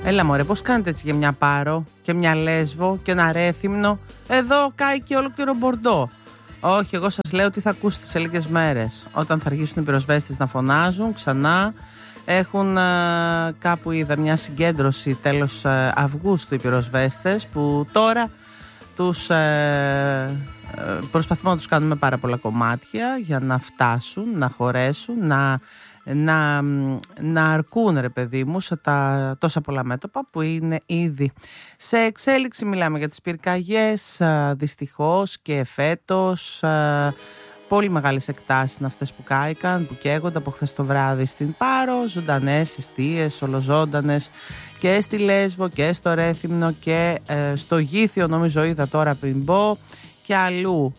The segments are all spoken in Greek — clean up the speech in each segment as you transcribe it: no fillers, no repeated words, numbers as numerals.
Έλα μωρέ, πώς κάνετε έτσι για μια Πάρο και μια Λέσβο και ένα Ρέθυμνο? Εδώ κάει και ολόκληρο Μπορντό. Όχι, εγώ σας λέω τι θα ακούσετε σε λίγες μέρες. Όταν θα αργήσουν οι πυροσβέστες να φωνάζουν ξανά. Έχουν κάπου είδα μια συγκέντρωση τέλος Αυγούστου οι πυροσβέστες, που τώρα τους προσπαθούμε να τους κάνουμε πάρα πολλά κομμάτια για να φτάσουν, να χωρέσουν, να αρκούν ρε παιδί μου σε τα τόσα πολλά μέτωπα που είναι ήδη σε εξέλιξη. Μιλάμε για τις πυρκαγιές δυστυχώς και φέτος. Πολύ μεγάλες εκτάσεις είναι αυτές που κάηκαν, που καίγονται από χθες το βράδυ στην Πάρο. Ζωντανές εστίες, ολοζώντανες και στη Λέσβο και στο Ρέθυμνο και στο Γήθιο, νομίζω είδα τώρα πριν μπω, και αλλού.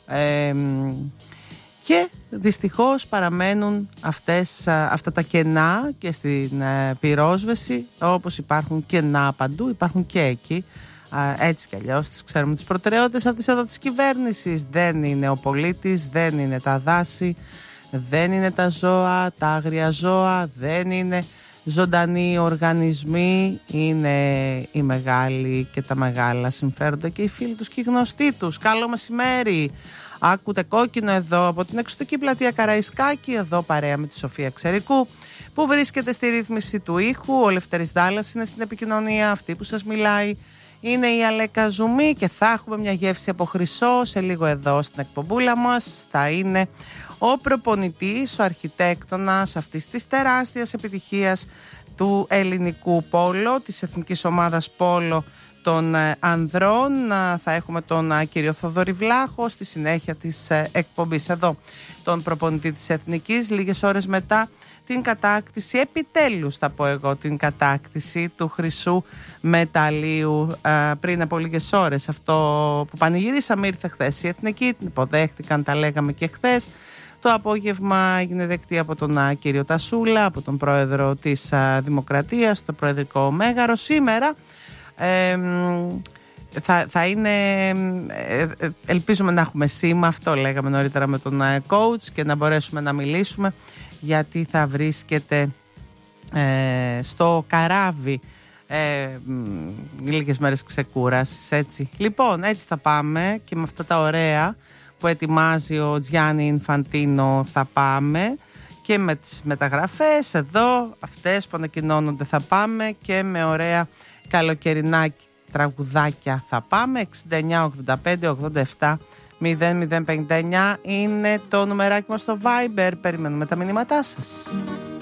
Και δυστυχώς παραμένουν αυτά τα κενά και στην πυρόσβεση, όπως υπάρχουν κενά παντού, υπάρχουν και εκεί. Έτσι κι αλλιώς τις ξέρουμε τις προτεραιότητες αυτής εδώ της κυβέρνησης. Δεν είναι ο πολίτης, δεν είναι τα δάση, δεν είναι τα ζώα, τα άγρια ζώα, δεν είναι ζωντανοί οργανισμοί. Είναι οι μεγάλοι και τα μεγάλα συμφέροντα και οι φίλοι τους και οι γνωστοί τους. Καλό μεσημέρι. Άκουτε Κόκκινο εδώ από την εξωτική πλατεία Καραϊσκάκη, εδώ παρέα με τη Σοφία Ξερικού, που βρίσκεται στη ρύθμιση του ήχου. Ο Λευτέρης Δάλλας είναι στην επικοινωνία, αυτή που σας μιλάει είναι η Αλέκα Ζουμή, και θα έχουμε μια γεύση από χρυσό σε λίγο εδώ στην εκπομπούλα μας. Θα είναι ο προπονητής, ο αρχιτέκτονας αυτής της τεράστιας επιτυχίας του ελληνικού πόλο, της εθνικής ομάδας πόλο των ανδρών. Θα έχουμε τον κύριο Θοδωρή Βλάχο στη συνέχεια της εκπομπής εδώ, τον προπονητή της εθνικής, λίγες ώρες μετά την κατάκτηση, επιτέλους θα πω εγώ, την κατάκτηση του χρυσού μεταλλίου. Πριν από λίγες ώρες αυτό που πανηγυρίσαμε ήρθε χθες η εθνική, την υποδέχτηκαν, τα λέγαμε και χθες. Το απόγευμα έγινε δεκτή από τον κύριο Τασούλα, από τον πρόεδρο της Δημοκρατίας, το προεδρικό μέγαρο. Σήμερα θα είναι, ελπίζουμε να έχουμε σήμα, αυτό λέγαμε νωρίτερα με τον coach, και να μπορέσουμε να μιλήσουμε, γιατί θα βρίσκεται στο καράβι λίγες μέρες ξεκούρασης, έτσι. Λοιπόν, έτσι θα πάμε και με αυτά τα ωραία που ετοιμάζει ο Τζιάννη Ινφαντίνο θα πάμε, και με τις μεταγραφές εδώ, αυτές που ανακοινώνονται θα πάμε, και με ωραία καλοκαιρινά τραγουδάκια θα πάμε. 69 85 87 0059 είναι το νουμεράκι μας στο Viber. Περιμένουμε τα μηνύματά σας.